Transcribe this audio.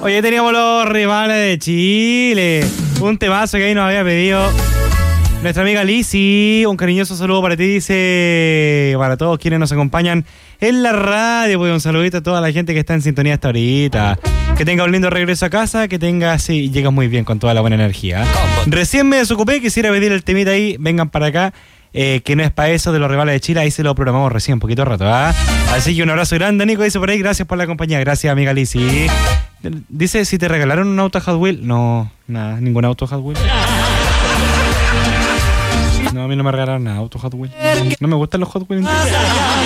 Oye, teníamos los rivales de Chile. Un temazo que ahí nos había pedido nuestra amiga Lizzy. Un cariñoso saludo para ti, dice, para todos quienes nos acompañan en la radio. Pues un saludito a toda la gente que está en sintonía hasta ahorita. Que tenga un lindo regreso a casa, que tenga, sí, llegas muy bien con toda la buena energía. Recién me desocupé, quisiera pedir el temita ahí, vengan para acá. Que no es para eso de los rivales de Chile, ahí se lo programamos recién, poquito rato, ¿ah? Así que un abrazo grande, Nico, dice por ahí, gracias por la compañía, gracias amiga Lizzy. Dice, si te regalaron un auto Hot Wheels, no, nada, ningún auto Hot Wheels. No, a mí no me regalaron nada, auto Hot Wheels. No me gustan los Hot Wheels.